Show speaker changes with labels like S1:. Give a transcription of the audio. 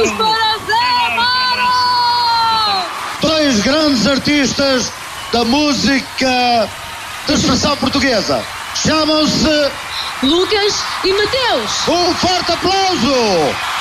S1: Palmas para Zé Mário!
S2: Dois grandes artistas da música de expressão portuguesa. Chamam-se
S1: Lucas e Mateus.
S2: Um forte aplauso!